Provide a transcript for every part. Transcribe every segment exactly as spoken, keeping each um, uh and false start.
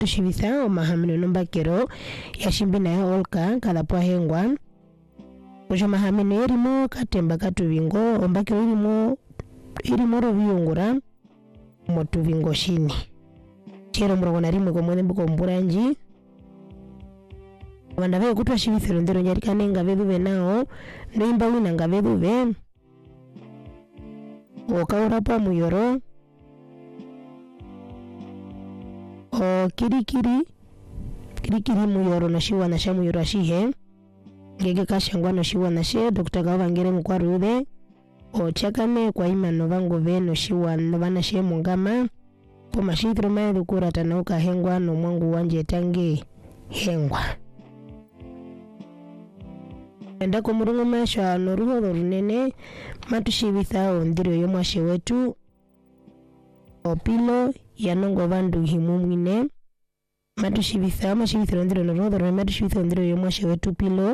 tushibitha omahamino nombakero yashimbina ya olka kadapwa hengwa ojo mahamino irimo katemba katubingo ombakero irimo irimo robiyungura motubingo shini chero murongo na rimwe komwene mbuko mburanji wanda veo kutwa shibithero ndero nyarikane ngabedube nao noimba wina ngabedube okaurapa muyoro o kirikiri kirikiri muyoro na shiwa na shamu yoro ashihe ngege kashangwa no shiwa na she Doctor Gavangere mukwarude o chakame kwa imano vango veno shiwa no bana she mungama po mashitro mae dukura tanauka hengwa no mwangu wanje tange hengwa enda ko murungu masha no ruho runene matushibitha ondiro yo mwashe wetu opilo yanongo vandu himumwine matushibitha mashibithiro ondiro no ruho runene matushibitha ondiro yo mwashe wetu pilo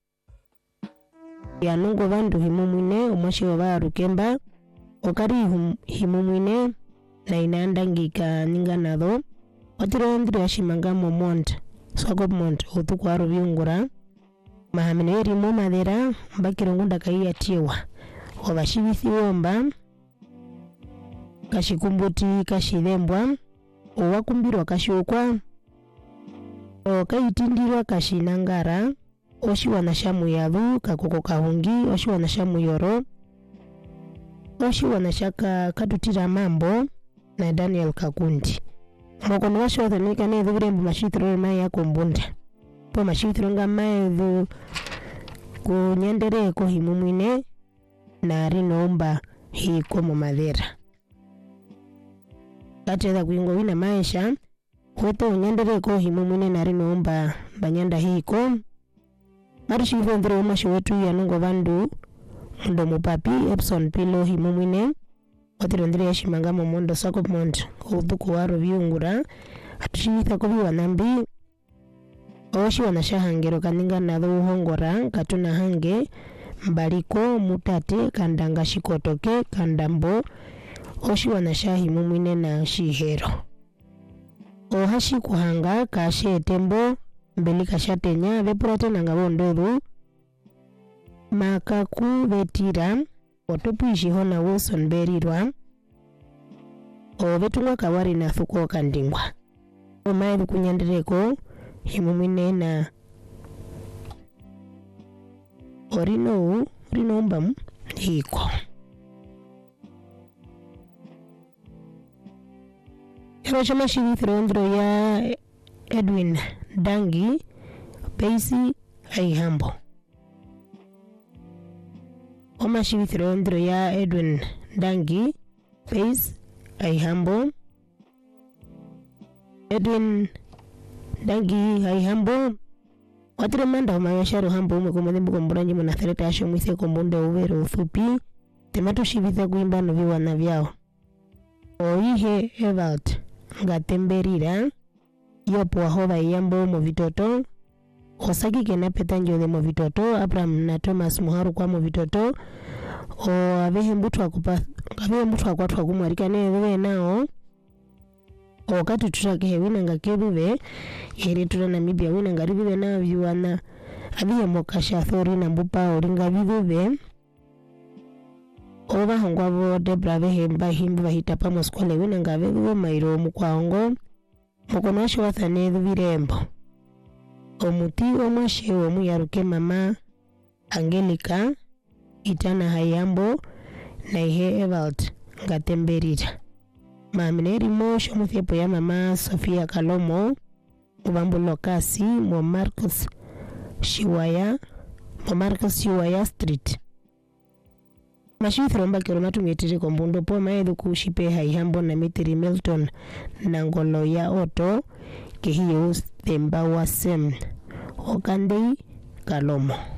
yanongo vandu himumwine omwashe wa rukemba okari himumwine na inandangika ninga nado otiro ondiro yashimanga momont swagop mont otukwaro byungura mahamino irimo madera mbakiro ngunda kai atiwa obashibithi womba kashikumbuti kashidembwa owakumbirwa kashokwa okaitindirwa kashinangara oshiwa na shamu yadu kakoko kahungi oshiwa na shamu yoro oshiwa na shaka katutira mambo na Daniel Kakundi mokono washo nika ne dhurembo mashitro mai yakombunda po mashitro ngamae dhu kunyendere ko himumwine na rinomba hiko mu madera kateza kuingo wina maisha hoto nyendere ko himumwine na rinomba banyanda hiko marishivyo ndiro masho wetu yanongo vandu ndo mupapi Epson pilo himumwine otiro ndire yashimanga mu mondo sako mondo uduko waro byungura atushibitha ko biwanambi oshi wanashahangero kaninga nadho uhongora katuna hange mbaliko mutate kandanga shikotoke kandambo oshi wanashahi mumwine na shihero ohashi kuhanga kashe tembo mbelika shatenya vepurate na ngabondodu makaku vetira otopu ishihona Wilson berirwa o vetungwa kawari na thuko kandingwa omaedu kunyandireko himumwine na orino orino mbamu hiko Yaro chama shibithiro ondro ya Edwin Dangi Paisi Aihambo Oma shibithiro ondro ya Edwin Dangi Paisi Aihambo Edwin Dangi Aihambo watire manda mayasharo hambo umwe komode mbuko mburanji muna thereta asho mwise kombonde uvero uthupi temato shibitha kuimba no viwana vyao oihe Evald ngatemberira yopo wahova iyambo mu vitoto osaki kena petanjo de mu vitoto Abraham na Thomas Muharu kwa mu vitoto o avehe mbutu akupa avehe mbutu akwatu akumwarika ne wewe nao okati tutake wina ngakebuve ere tuna Namibia wina ngaribive na viwana abiye mokasha thori na mbupa oringa bibuve oba hongwabo Debra behemba himba bahita pa moskole wina ngabebuve mairo mukwango mukono washo wathane virembo omuti omwashe omuyaruke mama Angelica itana hayambo na ihe Evald ngatemberira Mamineri mosho muthiepo ya mama Sofia Kalomo Ubambu Lokasi Mwa Marcus Shiwaya Mwa Marcus Shiwaya Street Mashithiro mbakero matungetiri kombundo po maedu kushipe haihambo na mitiri Milton Nangolo ya Oto Kehiyo Themba wa Sem Okandei Kalomo